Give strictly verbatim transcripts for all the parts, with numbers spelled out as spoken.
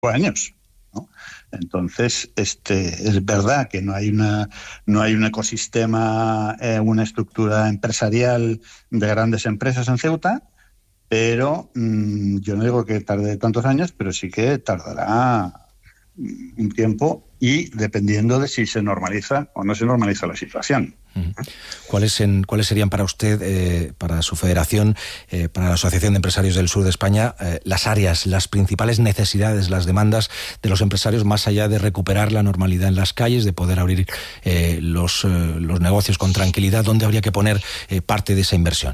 años, ¿no? Entonces, este, es verdad que no hay una, no hay un ecosistema, eh, una estructura empresarial de grandes empresas en Ceuta, pero mmm, yo no digo que tarde tantos años, pero sí que tardará un tiempo y dependiendo de si se normaliza o no se normaliza la situación. ¿Cuáles, en, ¿Cuáles serían para usted, eh, para su federación, eh, para la Asociación de Empresarios del Sur de España, eh, las áreas, las principales necesidades, las demandas de los empresarios más allá de recuperar la normalidad en las calles, de poder abrir eh, los, eh, los negocios con tranquilidad? ¿Dónde habría que poner eh, parte de esa inversión?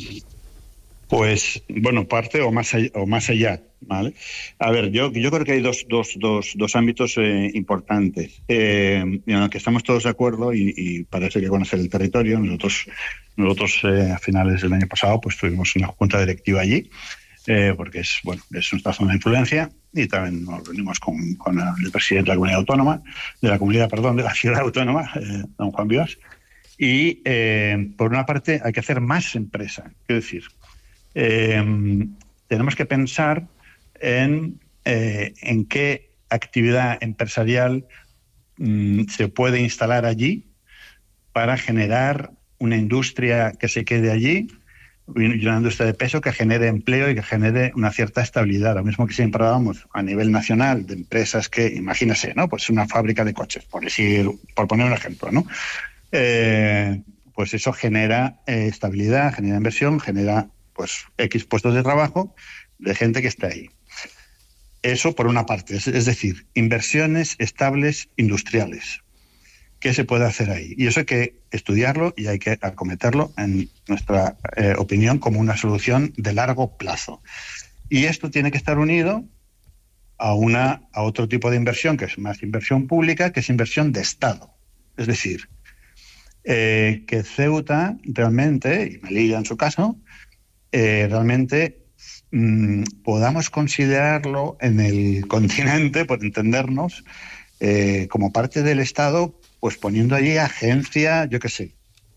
Pues, bueno, parte o más allá, o más allá, ¿vale? A ver, yo, yo creo que hay dos, dos, dos, dos ámbitos eh, importantes, eh, en los que estamos todos de acuerdo y, y parece que conocer el territorio. Nosotros, nosotros eh, a finales del año pasado, pues tuvimos una junta directiva allí, eh, porque es, bueno, es nuestra zona de influencia, y también nos reunimos con, con el presidente de la comunidad autónoma, de la comunidad, perdón, de la ciudad autónoma, eh, don Juan Vivas. Y eh, por una parte hay que hacer más empresa, quiero decir. Eh, tenemos que pensar en, eh, en qué actividad empresarial mm, se puede instalar allí para generar una industria que se quede allí, una industria de peso que genere empleo y que genere una cierta estabilidad. Lo mismo que siempre hablábamos a nivel nacional de empresas que, imagínese, ¿no? Pues una fábrica de coches, por decir, por poner un ejemplo, ¿no? Eh, pues eso genera eh, estabilidad, genera inversión, genera pues X puestos de trabajo de gente que está ahí. Eso por una parte, es, es decir, inversiones estables industriales. ¿Qué se puede hacer ahí? Y eso hay que estudiarlo y hay que acometerlo, en nuestra eh, opinión, como una solución de largo plazo. Y esto tiene que estar unido a, una, a otro tipo de inversión, que es más inversión pública, que es inversión de Estado. Es decir, eh, que Ceuta realmente, y Melilla en su caso, Eh, realmente mmm, podamos considerarlo en el continente, por entendernos, eh, como parte del Estado, pues poniendo allí agencia, yo qué sé,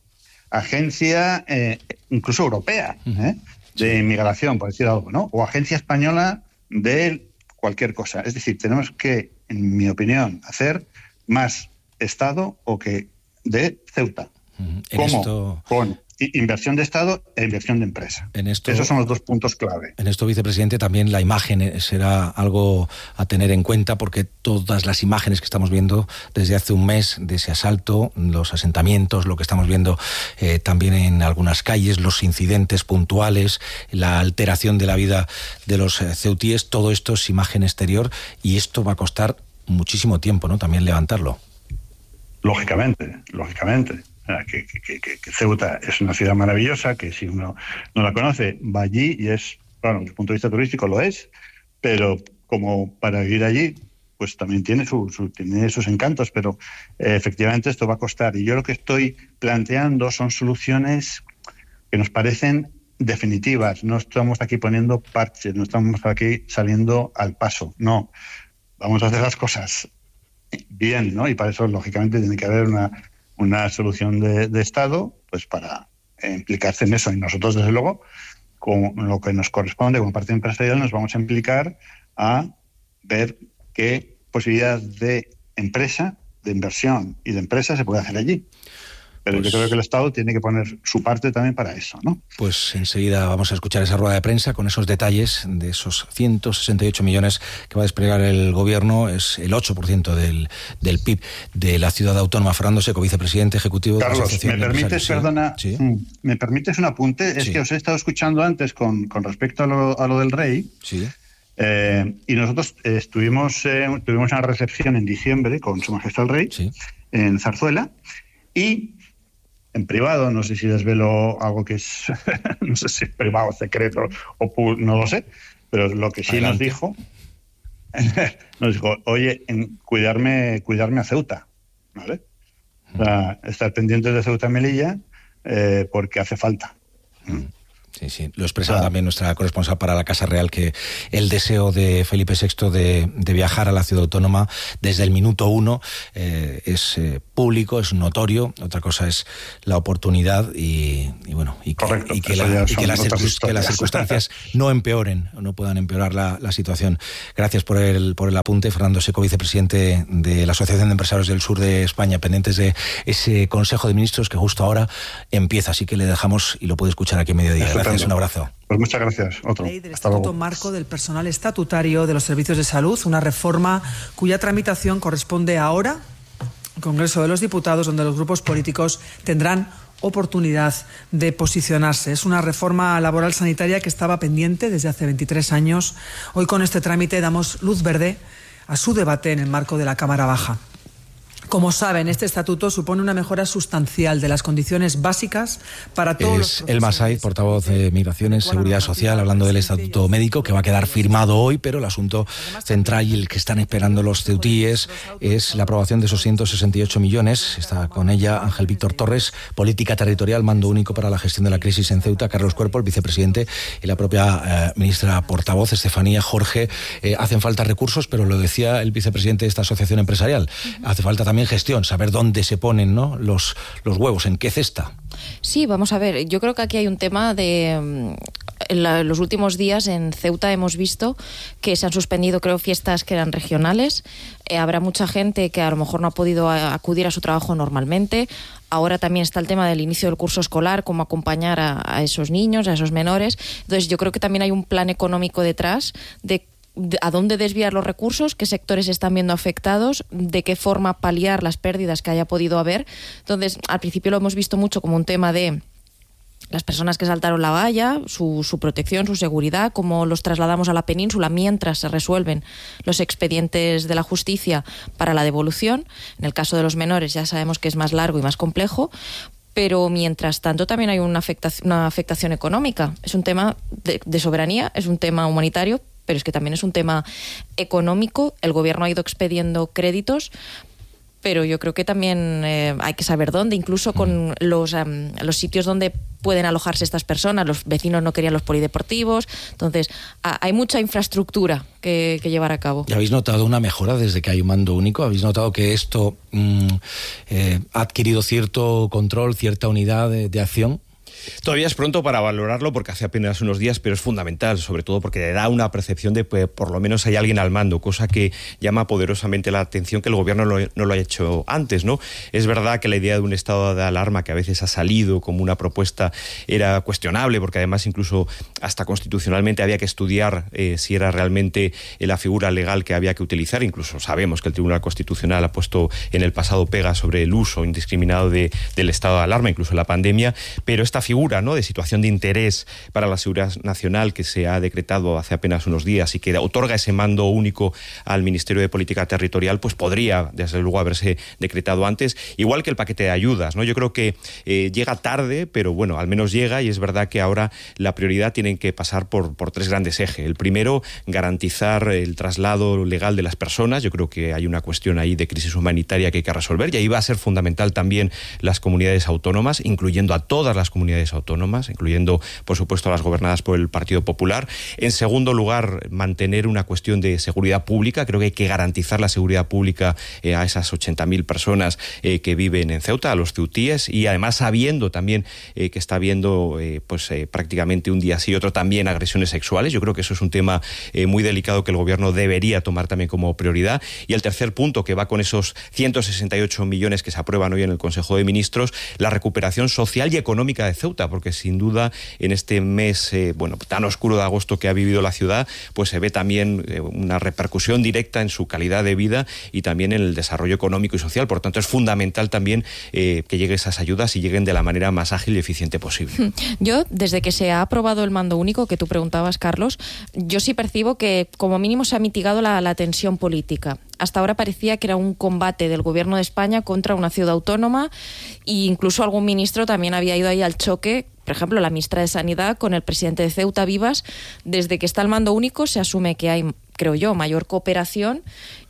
agencia eh, incluso europea, ¿eh? de inmigración, por decir algo, ¿no? O agencia española de cualquier cosa. Es decir, tenemos que, en mi opinión, hacer más Estado o que de Ceuta. En ¿Cómo? Esto... Con inversión de Estado e inversión de empresa. En esto, Esos son los dos puntos clave. En esto, vicepresidente, también la imagen será algo a tener en cuenta, porque todas las imágenes que estamos viendo desde hace un mes de ese asalto, los asentamientos, lo que estamos viendo eh, también en algunas calles, los incidentes puntuales, la alteración de la vida de los eh, ceutíes, todo esto es imagen exterior y esto va a costar muchísimo tiempo, ¿no? También levantarlo. Lógicamente, lógicamente. Que, que, que, que Ceuta es una ciudad maravillosa, que si uno no la conoce, va allí y es, claro, desde el punto de vista turístico lo es, pero como para vivir allí, pues también tiene, su, su, tiene sus encantos, pero eh, efectivamente esto va a costar. Y yo lo que estoy planteando son soluciones que nos parecen definitivas. No estamos aquí poniendo parches, no estamos aquí saliendo al paso. No, vamos a hacer las cosas bien, ¿no? Y para eso, lógicamente, tiene que haber una... una solución de, de Estado, pues para implicarse en eso. Y nosotros, desde luego, con lo que nos corresponde como parte empresarial, nos vamos a implicar a ver qué posibilidad de empresa, de inversión y de empresa se puede hacer allí. Pero pues, yo creo que el Estado tiene que poner su parte también para eso, ¿no? Pues enseguida vamos a escuchar esa rueda de prensa con esos detalles de esos ciento sesenta y ocho millones que va a desplegar el Gobierno. Es el ocho por ciento del, del P I B de la ciudad autónoma. Fernando Seco, vicepresidente ejecutivo Carlos, de la Asociación ¿me permites, de perdona, ¿Sí? ¿me permites un apunte? Sí. Es que os he estado escuchando antes con, con respecto a lo, a lo del rey. Sí. Eh, y nosotros eh, estuvimos eh, tuvimos una recepción en diciembre con Su Majestad el Rey, sí, en Zarzuela, y en privado, no sé si desvelo algo que es, no sé si privado, secreto, o no lo sé, pero lo que sí Adelante. nos dijo, nos dijo, oye, en cuidarme, cuidarme a Ceuta, ¿vale? O sea, estar pendientes de Ceuta y Melilla, eh, porque hace falta. Mm. Sí, sí. Lo expresaba claro. también nuestra corresponsal para la Casa Real, que el deseo de Felipe sexto de, de viajar a la ciudad autónoma desde el minuto uno eh, es eh, público, es notorio. Otra cosa es la oportunidad y, y bueno, y que, Correcto, y que, la, y que, las, que las circunstancias no empeoren, no puedan empeorar la, la situación. Gracias por el, por el apunte, Fernando Seco, vicepresidente de la Asociación de Empresarios del Sur de España, pendientes de ese Consejo de Ministros que justo ahora empieza, así que le dejamos y lo puede escuchar aquí a mediodía. Gracias, un abrazo. Pues muchas gracias. Otro. Ley del Hasta Estatuto luego. Marco del Personal Estatutario de los Servicios de Salud, una reforma cuya tramitación corresponde ahora al Congreso de los Diputados, donde los grupos políticos tendrán oportunidad de posicionarse. Es una reforma laboral sanitaria que estaba pendiente desde hace veintitrés años. Hoy con este trámite damos luz verde a su debate en el marco de la Cámara Baja. Como saben, este estatuto supone una mejora sustancial de las condiciones básicas para todos los Es Elma Saiz, portavoz de Migraciones, Seguridad Social, hablando del estatuto médico que va a quedar firmado hoy, pero el asunto central y el que están esperando los ceutíes es la aprobación de esos ciento sesenta y ocho millones. Está con ella Ángel Víctor Torres, Política Territorial, Mando Único para la Gestión de la Crisis en Ceuta, Carlos Cuerpo, el vicepresidente, y la propia eh, ministra portavoz, Estefanía Jorge. Eh, hacen falta recursos, pero lo decía el vicepresidente de esta asociación empresarial, hace falta también También gestión, saber dónde se ponen, ¿no?, los, los huevos, en qué cesta. Sí, vamos a ver, yo creo que aquí hay un tema de... En la, los últimos días en Ceuta hemos visto que se han suspendido, creo, fiestas que eran regionales. Eh, habrá mucha gente que a lo mejor no ha podido a, acudir a su trabajo normalmente. Ahora también está el tema del inicio del curso escolar, cómo acompañar a, a esos niños, a esos menores. Entonces yo creo que también hay un plan económico detrás de a dónde desviar los recursos, qué sectores están viendo afectados, de qué forma paliar las pérdidas que haya podido haber. Entonces, al principio lo hemos visto mucho como un tema de las personas que saltaron la valla, su, su protección, su seguridad, cómo los trasladamos a la península mientras se resuelven los expedientes de la justicia para la devolución. En el caso de los menores ya sabemos que es más largo y más complejo, pero mientras tanto también hay una afectación, una afectación económica. Es un tema de, de soberanía, es un tema humanitario, pero es que también es un tema económico. El gobierno ha ido expediendo créditos, pero yo creo que también eh, hay que saber dónde, incluso con los, um, los sitios donde pueden alojarse estas personas. Los vecinos no querían los polideportivos, entonces a, hay mucha infraestructura que, que llevar a cabo. ¿Y habéis notado una mejora desde que hay un mando único? ¿Habéis notado que esto mmm, eh, ha adquirido cierto control, cierta unidad de, de acción? Todavía es pronto para valorarlo porque hace apenas unos días, pero es fundamental, sobre todo porque le da una percepción de que por lo menos hay alguien al mando, cosa que llama poderosamente la atención que el gobierno no, no lo haya hecho antes, ¿no? Es verdad que la idea de un estado de alarma que a veces ha salido como una propuesta era cuestionable, porque además incluso hasta constitucionalmente había que estudiar eh, si era realmente la figura legal que había que utilizar. Incluso sabemos que el Tribunal Constitucional ha puesto en el pasado pega sobre el uso indiscriminado de, del estado de alarma, incluso en la pandemia, pero esta figura Figura, ¿no?, de situación de interés para la seguridad nacional que se ha decretado hace apenas unos días y que otorga ese mando único al Ministerio de Política Territorial, pues podría, desde luego, haberse decretado antes, igual que el paquete de ayudas, ¿no? Yo creo que eh, llega tarde, pero bueno, al menos llega, y es verdad que ahora la prioridad tiene que pasar por, por tres grandes ejes. El primero, garantizar el traslado legal de las personas. Yo creo que hay una cuestión ahí de crisis humanitaria que hay que resolver, y ahí va a ser fundamental también las comunidades autónomas, incluyendo a todas las comunidades autónomas, incluyendo, por supuesto, a las gobernadas por el Partido Popular. En segundo lugar, mantener una cuestión de seguridad pública. Creo que hay que garantizar la seguridad pública eh, a esas ochenta mil personas eh, que viven en Ceuta, a los ceutíes, y además sabiendo también eh, que está habiendo eh, pues, eh, prácticamente un día sí y otro también agresiones sexuales. Yo creo que eso es un tema eh, muy delicado que el gobierno debería tomar también como prioridad. Y el tercer punto, que va con esos ciento sesenta y ocho millones que se aprueban hoy en el Consejo de Ministros, la recuperación social y económica de Ceuta, porque sin duda en este mes eh, bueno, tan oscuro de agosto que ha vivido la ciudad, pues se ve también eh, una repercusión directa en su calidad de vida y también en el desarrollo económico y social. Por tanto, es fundamental también eh, que lleguen esas ayudas y lleguen de la manera más ágil y eficiente posible. Yo, desde que se ha aprobado el mando único, que tú preguntabas, Carlos, yo sí percibo que como mínimo se ha mitigado la, la tensión política. Hasta ahora parecía que era un combate del gobierno de España contra una ciudad autónoma, e incluso algún ministro también había ido ahí al choque. Por ejemplo, la ministra de Sanidad con el presidente de Ceuta, Vivas. Desde que está el mando único se asume que hay, creo yo, mayor cooperación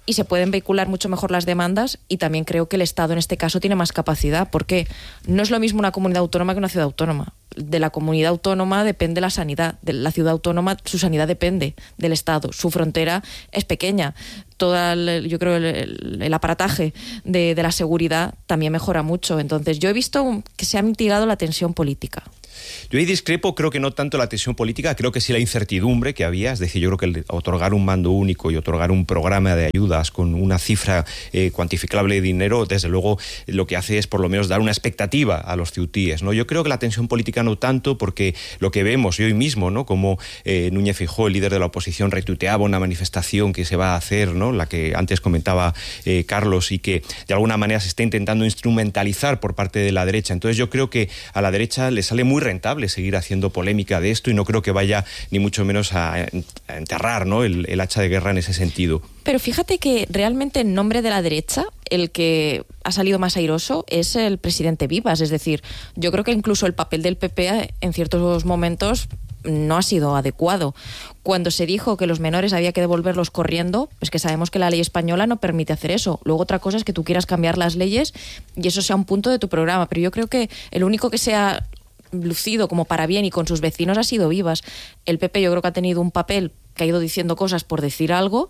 y se pueden vehicular mucho mejor las demandas, y también creo que el Estado en este caso tiene más capacidad, porque no es lo mismo una comunidad autónoma que una ciudad autónoma. De la comunidad autónoma depende la sanidad, de la ciudad autónoma su sanidad depende del Estado, su frontera es pequeña, todo el, yo creo el, el, el aparataje de, de la seguridad también mejora mucho. Entonces yo he visto que se ha mitigado la tensión política. Yo ahí discrepo, creo que no tanto la tensión política, creo que sí la incertidumbre que había, es decir, yo creo que el otorgar un mando único y otorgar un programa de ayudas con una cifra eh, cuantificable de dinero, desde luego lo que hace es por lo menos dar una expectativa a los ceutíes, ¿no? Yo creo que la tensión política no tanto, porque lo que vemos y hoy mismo, ¿no? Como eh, Núñez Feijóo, el líder de la oposición, retuiteaba una manifestación que se va a hacer, ¿no? La que antes comentaba eh, Carlos, y que de alguna manera se está intentando instrumentalizar por parte de la derecha. Entonces yo creo que a la derecha le sale muy rentable seguir haciendo polémica de esto, y no creo que vaya ni mucho menos a, a enterrar, ¿no? el, el hacha de guerra en ese sentido. Pero fíjate que realmente en nombre de la derecha el que ha salido más airoso es el presidente Vivas. Es decir, yo creo que incluso el papel del P P en ciertos momentos no ha sido adecuado. Cuando se dijo que los menores había que devolverlos corriendo, pues que sabemos que la ley española no permite hacer eso. Luego otra cosa es que tú quieras cambiar las leyes y eso sea un punto de tu programa. Pero yo creo que el único que sea lucido como para bien y con sus vecinos ha sido Vivas. El P P yo creo que ha tenido un papel que ha ido diciendo cosas por decir algo,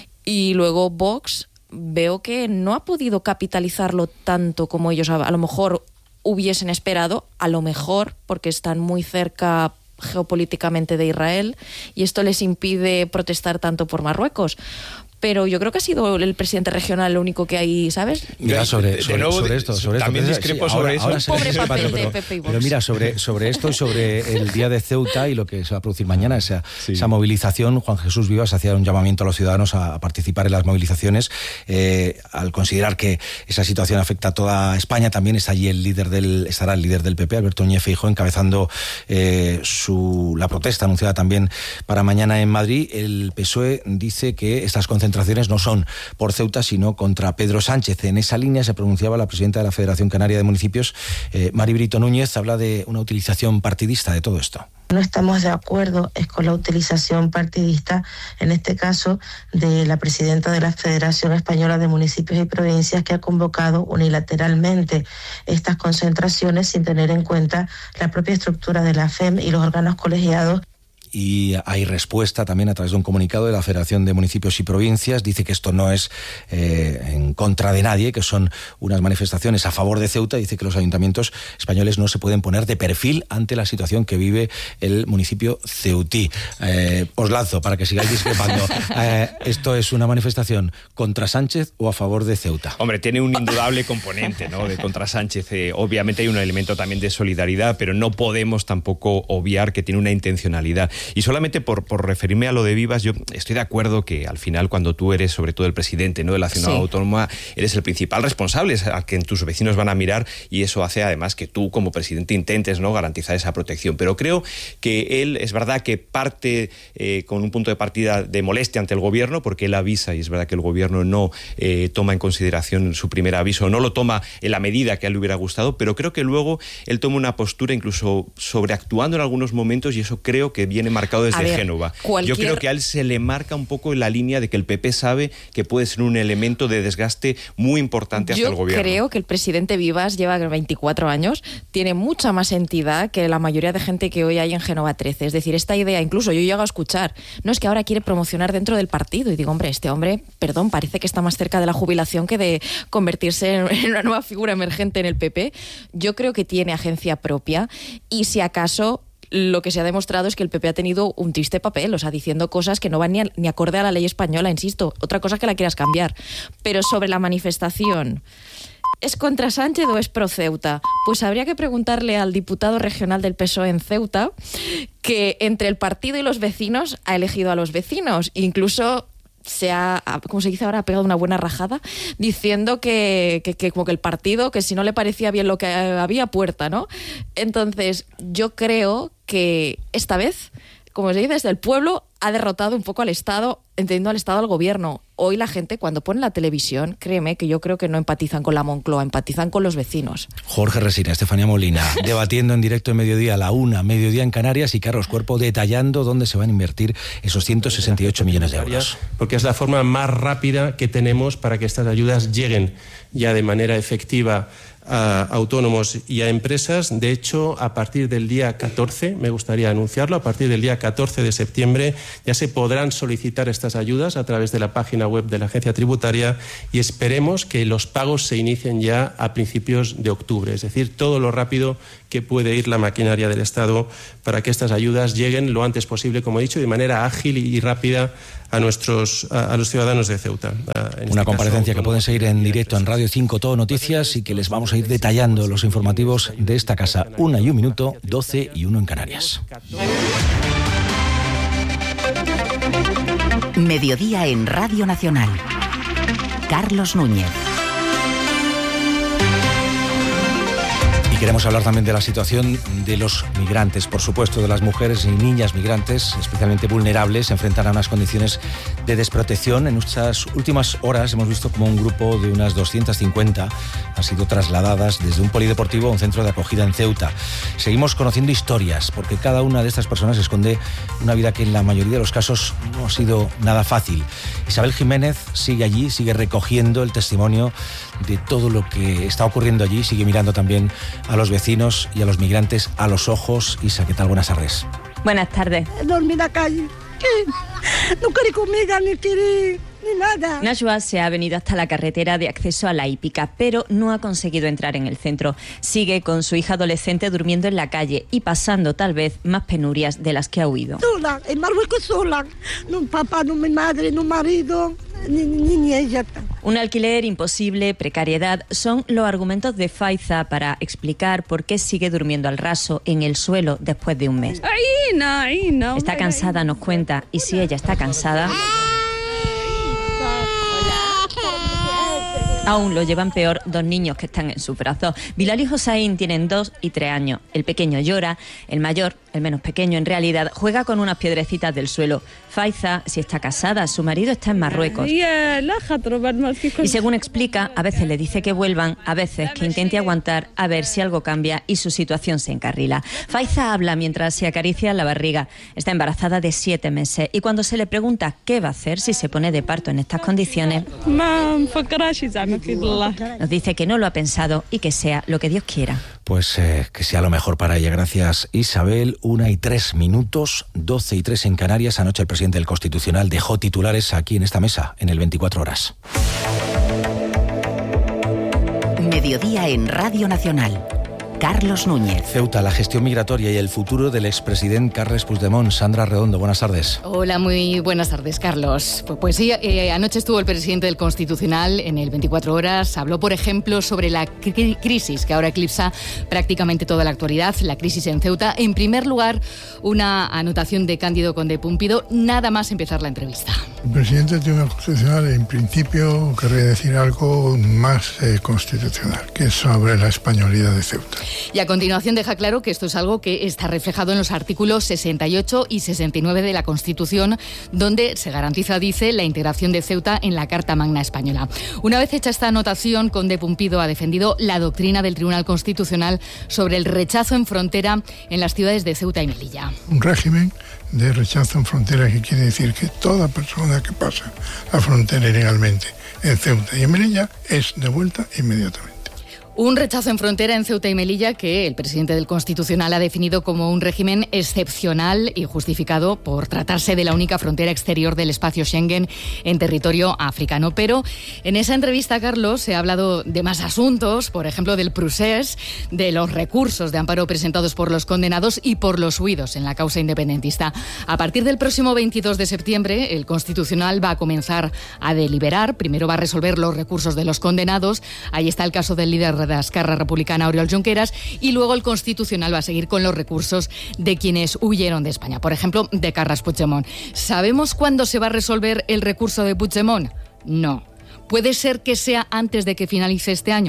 y luego Vox veo que no ha podido capitalizarlo tanto como ellos a, a lo mejor hubiesen esperado, a lo mejor porque están muy cerca geopolíticamente de Israel y esto les impide protestar tanto por Marruecos. Pero yo creo que ha sido el presidente regional el único que hay, ¿sabes? Mira, sobre, sobre, nuevo, sobre esto, sobre también esto, discrepo sí, sobre ahora, eso. Ahora Pobre papel pero, de Pepe y Vox. Pero mira, sobre, sobre esto y sobre el día de Ceuta y lo que se va a producir mañana, esa, sí. esa movilización, Juan Jesús Vivas hacía un llamamiento a los ciudadanos a, a participar en las movilizaciones, eh, al considerar que esa situación afecta a toda España. También está allí el líder del, estará el líder del P P, Alberto Núñez Feijóo, encabezando eh, su, la protesta anunciada también para mañana en Madrid. El P S O E dice que estas concentraciones no son por Ceuta, sino contra Pedro Sánchez. En esa línea se pronunciaba la presidenta de la Federación Canaria de Municipios, eh, Mari Brito Núñez, habla de una utilización partidista de todo esto. No estamos de acuerdo es con la utilización partidista, en este caso, de la presidenta de la Federación Española de Municipios y Provincias, que ha convocado unilateralmente estas concentraciones sin tener en cuenta la propia estructura de la F E M y los órganos colegiados. Y hay respuesta también a través de un comunicado de la Federación de Municipios y Provincias. Dice que esto no es eh, en contra de nadie, que son unas manifestaciones a favor de Ceuta. Dice que los ayuntamientos españoles no se pueden poner de perfil ante la situación que vive el municipio ceutí. Eh, os lanzo para que sigáis discrepando. Eh, ¿Esto es una manifestación contra Sánchez o a favor de Ceuta? Hombre, tiene un indudable componente, ¿no?, de contra Sánchez. Eh, obviamente hay un elemento también de solidaridad, pero no podemos tampoco obviar que tiene una intencionalidad. Y solamente por, por referirme a lo de Vivas, yo estoy de acuerdo que al final, cuando tú eres sobre todo el presidente, ¿no?, de la ciudad sí. autónoma, eres el principal responsable, es a quien tus vecinos van a mirar, y eso hace además que tú como presidente intentes, ¿no?, garantizar esa protección. Pero creo que él, es verdad que parte eh, con un punto de partida de molestia ante el gobierno, porque él avisa, y es verdad que el gobierno no eh, toma en consideración su primer aviso, no lo toma en la medida que a él le hubiera gustado, pero creo que luego él toma una postura incluso sobreactuando en algunos momentos, y eso creo que viene marcado desde ver, Génova. Cualquier... Yo creo que a él se le marca un poco en la línea de que el P P sabe que puede ser un elemento de desgaste muy importante hacia Yo el gobierno. Yo creo que el presidente Vivas lleva veinticuatro años, tiene mucha más entidad que la mayoría de gente que hoy hay en Génova trece. Es decir, esta idea, incluso yo llego a escuchar, no es que ahora quiere promocionar dentro del partido. Y digo, hombre, este hombre, perdón, parece que está más cerca de la jubilación que de convertirse en una nueva figura emergente en el P P. Yo creo que tiene agencia propia, y si acaso lo que se ha demostrado es que el P P ha tenido un triste papel, o sea, diciendo cosas que no van ni, a, ni acorde a la ley española, insisto. Otra cosa es que la quieras cambiar. Pero sobre la manifestación, ¿es contra Sánchez o es pro Ceuta? Pues habría que preguntarle al diputado regional del P S O E en Ceuta, que entre el partido y los vecinos ha elegido a los vecinos. Incluso se ha, como se dice ahora, ha pegado una buena rajada diciendo que, que, que como que el partido, que si no le parecía bien lo que había, puerta, ¿no? Entonces, yo creo que esta vez, como se dice, desde el pueblo ha derrotado un poco al Estado, entendiendo al Estado al gobierno. Hoy la gente, cuando pone la televisión, créeme que yo creo que no empatizan con la Moncloa, empatizan con los vecinos. Jorge Resina, Estefanía Molina, debatiendo en directo en mediodía a la una, mediodía en Canarias, y Carlos Cuerpo detallando dónde se van a invertir esos ciento sesenta y ocho millones de euros. Porque es la forma más rápida que tenemos para que estas ayudas lleguen ya de manera efectiva a autónomos y a empresas. De hecho, a partir del día catorce, me gustaría anunciarlo, a partir del día catorce de septiembre ya se podrán solicitar estas ayudas a través de la página web de la Agencia Tributaria, y esperemos que los pagos se inicien ya a principios de octubre, es decir, todo lo rápido que puede ir la maquinaria del Estado para que estas ayudas lleguen lo antes posible, como he dicho, de manera ágil y rápida a nuestros a, a los ciudadanos de Ceuta. En Una este comparecencia caso, que pueden seguir en directo en Radio cinco Todo Noticias, y que les vamos a ir detallando los informativos de esta casa. Una y un minuto, doce y uno en Canarias. Mediodía en Radio Nacional. Carlos Núñez. Y queremos hablar también de la situación de los migrantes, por supuesto, de las mujeres y niñas migrantes, especialmente vulnerables, se enfrentan a unas condiciones de desprotección. En nuestras últimas horas hemos visto como un grupo de unas doscientas cincuenta han sido trasladadas desde un polideportivo a un centro de acogida en Ceuta. Seguimos conociendo historias, porque cada una de estas personas esconde una vida que en la mayoría de los casos no ha sido nada fácil. Isabel Jiménez sigue allí, sigue recogiendo el testimonio de todo lo que está ocurriendo allí, sigue mirando también a los vecinos y a los migrantes a los ojos. Isa, ¿qué tal? Buenas tardes. Buenas tardes. Dormí en la calle. No quiere comida, ni quiere ni nada. Najwa se ha venido hasta la carretera de acceso a la hípica, pero no ha conseguido entrar en el centro. Sigue con su hija adolescente durmiendo en la calle y pasando tal vez más penurias de las que ha huido. Sola, en Marruecos sola. No papá, no mi madre, no marido, ni, ni, ni ella. Un alquiler imposible, precariedad, son los argumentos de Faiza para explicar por qué sigue durmiendo al raso en el suelo después de un mes. Ay, no, ay, no. Está cansada, nos cuenta, y si ella está cansada, aún lo llevan peor dos niños que están en sus brazos. Bilal y Hossein tienen dos y tres años. El pequeño llora, el mayor, el menos pequeño en realidad, juega con unas piedrecitas del suelo. Faiza, si está casada, su marido está en Marruecos. Y según explica, a veces le dice que vuelvan, a veces que intente aguantar a ver si algo cambia y su situación se encarrila. Faiza habla mientras se acaricia la barriga. Está embarazada de siete meses y cuando se le pregunta qué va a hacer si se pone de parto en estas condiciones, nos dice que no lo ha pensado y que sea lo que Dios quiera. Pues eh, que sea lo mejor para ella. Gracias, Isabel. Una y tres minutos, doce y tres en Canarias. Anoche el presidente del Constitucional dejó titulares aquí en esta mesa, en el veinticuatro horas. Mediodía en Radio Nacional. Carlos Núñez. Ceuta, la gestión migratoria y el futuro del expresidente Carles Puigdemont. Sandra Redondo, buenas tardes. Hola, muy buenas tardes, Carlos. Pues, pues sí, eh, anoche estuvo el presidente del Constitucional en el veinticuatro horas. Habló, por ejemplo, sobre la cri- crisis que ahora eclipsa prácticamente toda la actualidad, la crisis en Ceuta. En primer lugar, una anotación de Cándido Conde Pumpido, nada más empezar la entrevista. El presidente del Tribunal Constitucional, en principio, querría decir algo más eh, constitucional, que es sobre la españolidad de Ceuta. Y a continuación deja claro que esto es algo que está reflejado en los artículos sesenta y ocho y sesenta y nueve de la Constitución, donde se garantiza, dice, la integración de Ceuta en la Carta Magna Española. Una vez hecha esta anotación, Conde Pumpido ha defendido la doctrina del Tribunal Constitucional sobre el rechazo en frontera en las ciudades de Ceuta y Melilla. Un régimen de rechazo en frontera que quiere decir que toda persona que pasa la frontera ilegalmente en Ceuta y en Melilla es devuelta inmediatamente. Un rechazo en frontera en Ceuta y Melilla que el presidente del Constitucional ha definido como un régimen excepcional y justificado por tratarse de la única frontera exterior del espacio Schengen en territorio africano. Pero en esa entrevista, Carlos, se ha hablado de más asuntos, por ejemplo, del procés, de los recursos de amparo presentados por los condenados y por los huidos en la causa independentista. A partir del próximo veintidós de septiembre, el Constitucional va a comenzar a deliberar. Primero va a resolver los recursos de los condenados. Ahí está el caso del líder de Esquerra Republicana, Oriol Junqueras, y luego el Constitucional va a seguir con los recursos de quienes huyeron de España, por ejemplo, de Carles Puigdemont. ¿Sabemos cuándo se va a resolver el recurso de Puigdemont? No. ¿Puede ser que sea antes de que finalice este año?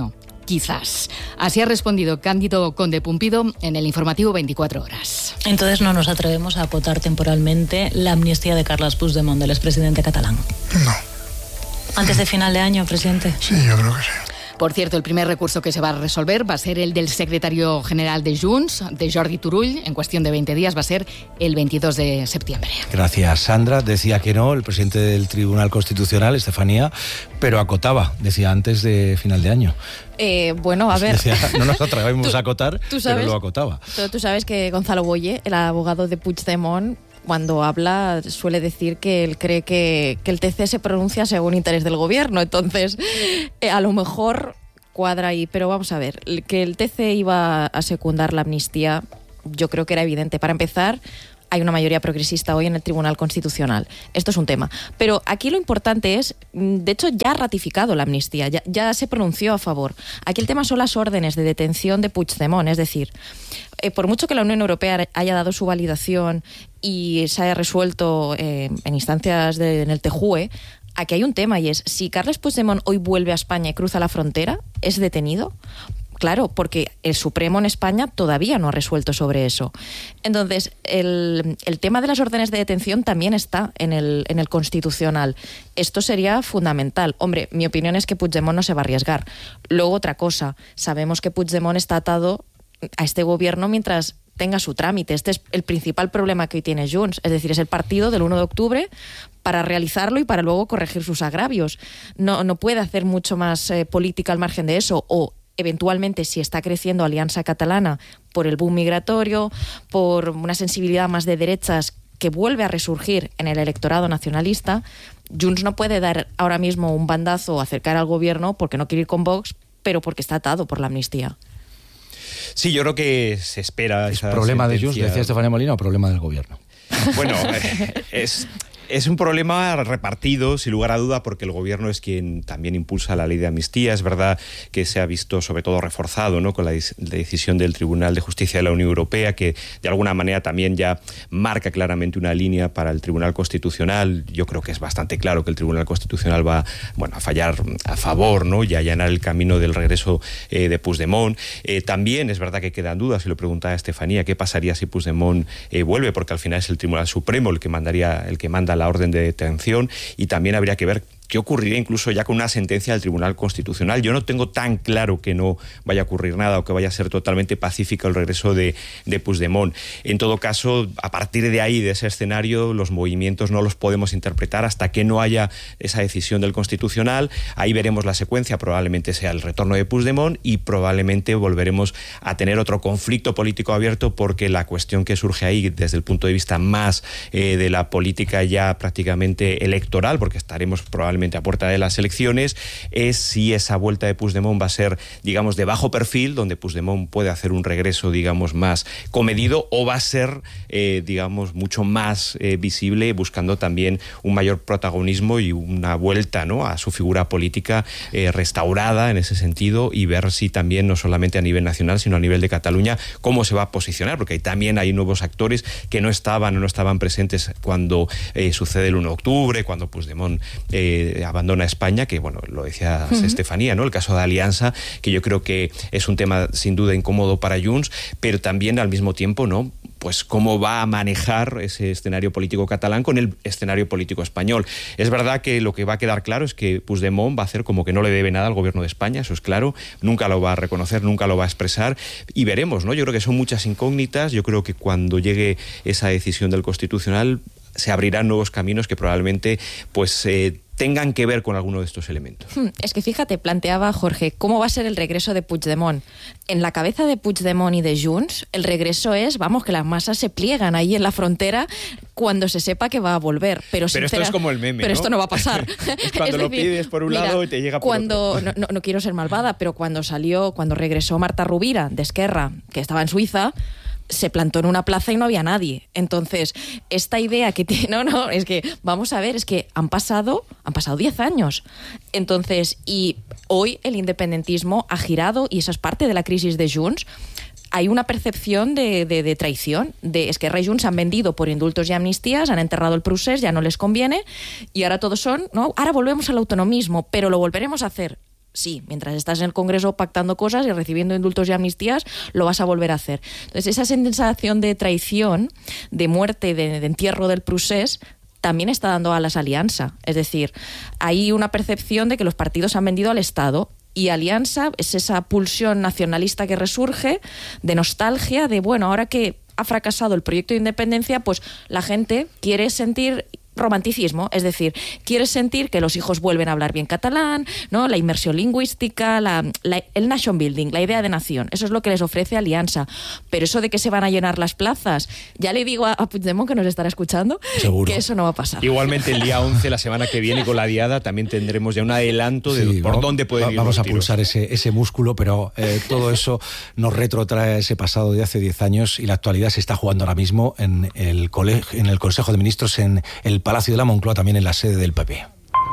quizás. Así ha respondido Cándido Conde Pumpido en el informativo veinticuatro horas. Entonces no nos atrevemos a acotar temporalmente la amnistía de Carles Puigdemont, del expresidente catalán. No. ¿Antes de final de año, presidente? Sí, yo creo que sí. Por cierto, el primer recurso que se va a resolver va a ser el del secretario general de Junts, de Jordi Turull. En cuestión de veinte días va a ser el veintidós de septiembre. Gracias, Sandra. Decía que no el presidente del Tribunal Constitucional, Estefanía, pero acotaba, decía, antes de final de año. Eh, bueno, a ver... Decía, no nos atrevemos a acotar, tú sabes, pero lo acotaba. Tú, tú sabes que Gonzalo Boye, el abogado de Puigdemont, cuando habla suele decir que él cree que, que el T C se pronuncia según interés del gobierno. Entonces, eh, a lo mejor cuadra ahí. Pero vamos a ver, que el T C iba a secundar la amnistía, yo creo que era evidente. Para empezar, hay una mayoría progresista hoy en el Tribunal Constitucional. Esto es un tema. Pero aquí lo importante es, de hecho, ya ha ratificado la amnistía, ya, ya se pronunció a favor. Aquí el tema son las órdenes de detención de Puigdemont, es decir, eh, por mucho que la Unión Europea haya dado su validación y se haya resuelto eh, en instancias de, en el T J U E, aquí hay un tema y es, si Carles Puigdemont hoy vuelve a España y cruza la frontera, ¿es detenido? Claro, porque el Supremo en España todavía no ha resuelto sobre eso. Entonces, el, el tema de las órdenes de detención también está en el, en el Constitucional. Esto sería fundamental. Hombre, mi opinión es que Puigdemont no se va a arriesgar. Luego, otra cosa, sabemos que Puigdemont está atado a este gobierno mientras tenga su trámite. Este es el principal problema que hoy tiene Junts, es decir, es el partido del uno de octubre para realizarlo y para luego corregir sus agravios. No, no puede hacer mucho más eh, política al margen de eso, o eventualmente, si está creciendo Alianza Catalana por el boom migratorio, por una sensibilidad más de derechas que vuelve a resurgir en el electorado nacionalista, Junts no puede dar ahora mismo un bandazo o acercar al gobierno porque no quiere ir con Vox, pero porque está atado por la amnistía. Sí, yo creo que se espera ¿Es esa problema sentencia. de Junts, decía Estefanía Molina, o problema del gobierno? Bueno, es... Es un problema repartido, sin lugar a duda, porque el gobierno es quien también impulsa la ley de amnistía. Es verdad que se ha visto sobre todo reforzado, ¿no?, con la, la decisión del Tribunal de Justicia de la Unión Europea, que de alguna manera también ya marca claramente una línea para el Tribunal Constitucional. Yo creo que es bastante claro que el Tribunal Constitucional va, bueno, a fallar a favor, ¿no?, y a allanar el camino del regreso eh, de Puigdemont. Eh, también es verdad que quedan dudas, y lo preguntaba Estefanía, ¿qué pasaría si Puigdemont eh, vuelve? Porque al final es el Tribunal Supremo el que mandaría, el que manda la orden de detención, y también habría que ver qué ocurriría incluso ya con una sentencia del Tribunal Constitucional. Yo no tengo tan claro que no vaya a ocurrir nada o que vaya a ser totalmente pacífico el regreso de, de Puigdemont. En todo caso, a partir de ahí, de ese escenario, los movimientos no los podemos interpretar hasta que no haya esa decisión del Constitucional. Ahí veremos la secuencia, probablemente sea el retorno de Puigdemont y probablemente volveremos a tener otro conflicto político abierto, porque la cuestión que surge ahí desde el punto de vista más eh, de la política ya prácticamente electoral, porque estaremos probablemente a puerta de las elecciones, es si esa vuelta de Puigdemont va a ser, digamos, de bajo perfil, donde Puigdemont puede hacer un regreso, digamos, más comedido, o va a ser, eh, digamos, mucho más eh, visible, buscando también un mayor protagonismo y una vuelta, ¿no?, a su figura política eh, restaurada en ese sentido, y ver si también, no solamente a nivel nacional, sino a nivel de Cataluña, cómo se va a posicionar, porque ahí también hay nuevos actores que no estaban o no estaban presentes cuando eh, sucede el uno de octubre, cuando Puigdemont eh, abandona España, que bueno, lo decía uh-huh. Estefanía, ¿no?, el caso de Alianza, que yo creo que es un tema sin duda incómodo para Junts, pero también al mismo tiempo, ¿no?, pues cómo va a manejar ese escenario político catalán con el escenario político español. Es verdad que lo que va a quedar claro es que Puigdemont va a hacer como que no le debe nada al gobierno de España, eso es claro, nunca lo va a reconocer, nunca lo va a expresar, y veremos, ¿no? Yo creo que son muchas incógnitas. Yo creo que cuando llegue esa decisión del Constitucional se abrirán nuevos caminos que probablemente pues eh, tengan que ver con alguno de estos elementos. Es que fíjate, planteaba Jorge, ¿cómo va a ser el regreso de Puigdemont? En la cabeza de Puigdemont y de Junts, el regreso es, vamos, que las masas se pliegan ahí en la frontera cuando se sepa que va a volver. Pero, pero esto es como el meme, Pero ¿no? esto no va a pasar. Es cuando es lo decir, pides por un mira, lado y te llega por cuando, otro. No, no, no quiero ser malvada, pero cuando salió, cuando regresó Marta Rovira de Esquerra, que estaba en Suiza, se plantó en una plaza y no había nadie. Entonces, esta idea que tiene... No, no, es que, vamos a ver, es que han pasado han pasado diez años. Entonces, y hoy el independentismo ha girado, y eso es parte de la crisis de Junts. Hay una percepción de, de, de traición, de Esquerra y Junts se han vendido por indultos y amnistías, han enterrado el procés, ya no les conviene, y ahora todos son, ¿no?, ahora volvemos al autonomismo, pero lo volveremos a hacer. Sí, mientras estás en el Congreso pactando cosas y recibiendo indultos y amnistías, lo vas a volver a hacer. Entonces, esa sensación de traición, de muerte, de, de entierro del procés, también está dando alas a Alianza. Es decir, hay una percepción de que los partidos han vendido al Estado, y Alianza es esa pulsión nacionalista que resurge, de nostalgia, de bueno, ahora que ha fracasado el proyecto de independencia, pues la gente quiere sentir romanticismo, es decir, quiere sentir que los hijos vuelven a hablar bien catalán, ¿no? La inmersión lingüística, la, la, el nation building, la idea de nación, eso es lo que les ofrece Alianza. Pero eso de que se van a llenar las plazas, ya le digo a, a Puigdemont, que nos estará escuchando, seguro, que eso no va a pasar. Igualmente el día once, la semana que viene, con la diada, también tendremos ya un adelanto de sí, por vamos, dónde pueden ir vamos los a tiros. Pulsar ese, ese músculo, pero eh, todo eso nos retrotrae a ese pasado de hace diez años, y la actualidad se está jugando ahora mismo en el, colegio, en el Consejo de Ministros, en el Palacio de la Moncloa, también en la sede del P P.